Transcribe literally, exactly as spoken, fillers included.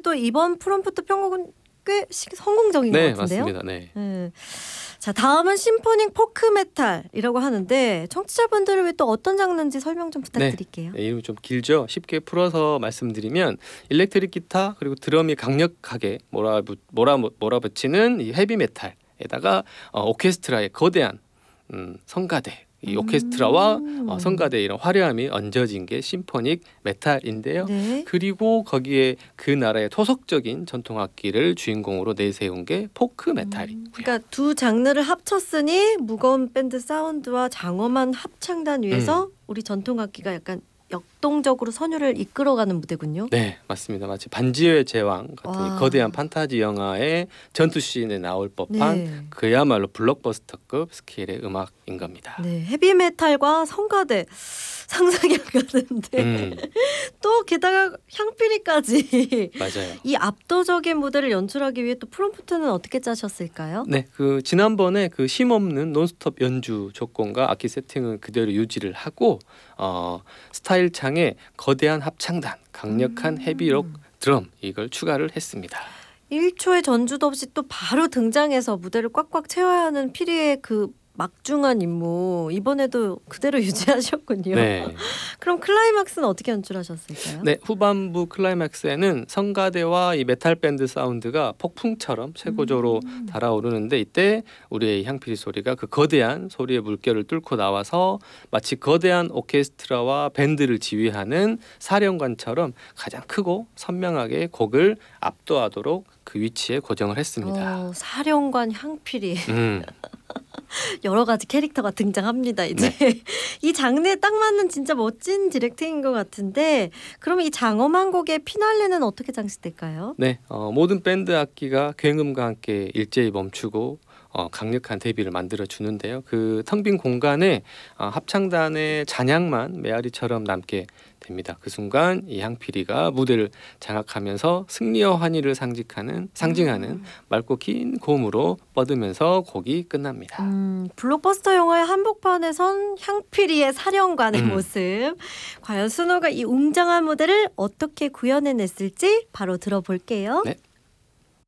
또 이번 프롬프트 편곡은 꽤 성공적인 네, 것 같은데요. 맞습니다. 네. 네. 자, 다음은 심포닉 포크 메탈이라고 하는데 청취자분들을 위해 또 어떤 장르인지 설명 좀 부탁드릴게요. 네, 이름이 좀 길죠. 쉽게 풀어서 말씀드리면 일렉트릭 기타 그리고 드럼이 강력하게 몰아붙, 몰아, 몰아붙이는 이 헤비 메탈에다가 어, 오케스트라의 거대한 음, 성가대 이 오케스트라와 음. 어, 성가대 이런 화려함이 얹어진 게 심포닉 메탈인데요. 네. 그리고 거기에 그 나라의 토속적인 전통 악기를 주인공으로 내세운 게 포크 메탈이고요. 음, 그러니까 두 장르를 합쳤으니 무거운 밴드 사운드와 장엄한 합창단 위에서 음. 우리 전통 악기가 약간 역동적으로 선율을 이끌어가는 무대군요. 네, 맞습니다. 마치 반지의 제왕 같은 이 거대한 판타지 영화의 전투 씬에 나올 법한 네. 그야말로 블록버스터급 스케일의 음악인 겁니다. 네, 헤비메탈과 성가대 상상이 안 가는데 음, 또 게다가 향피리까지 맞아요. 이 압도적인 무대를 연출하기 위해 또 프롬프트는 어떻게 짜셨을까요? 네, 그 지난번에 그 쉼없는 논스톱 연주 조건과 악기 세팅은 그대로 유지를 하고 어, 스타일 창에 거대한 합창단, 강력한 음. 헤비록 드럼 이걸 추가를 했습니다. 일 초의 전주도 없이 또 바로 등장해서 무대를 꽉꽉 채워야 하는 피리의 그 막중한 임무 이번에도 그대로 유지하셨군요. 네. 그럼 클라이막스는 어떻게 연출하셨을까요? 네, 후반부 클라이맥스에는 성가대와 이 메탈 밴드 사운드가 폭풍처럼 최고조로 음. 달아오르는데 이때 우리의 향피리 소리가 그 거대한 소리의 물결을 뚫고 나와서 마치 거대한 오케스트라와 밴드를 지휘하는 사령관처럼 가장 크고 선명하게 곡을 압도하도록 그 위치에 고정을 했습니다. 어, 사령관 향피리 음, 여러 가지 캐릭터가 등장합니다. 이제 네. 이 장르에 딱 맞는 진짜 멋진 디렉팅인 것 같은데 그럼 이 장엄한 곡의 피날레는 어떻게 장식될까요? 네, 어, 모든 밴드 악기가 굉음과 함께 일제히 멈추고 어, 강력한 데뷔를 만들어 주는데요. 그 텅 빈 공간에 어, 합창단의 잔향만 메아리처럼 남게 됩니다. 그 순간 이 향피리가 무대를 장악하면서 승리와 환희를 상징하는 상징하는 음. 맑고 긴 고음으로 뻗으면서 곡이 끝납니다. 음, 블록버스터 영화의 한복판에선 향피리의 사령관의 음. 모습. 과연 순호가 이 웅장한 무대를 어떻게 구현해냈을지 바로 들어볼게요. 네.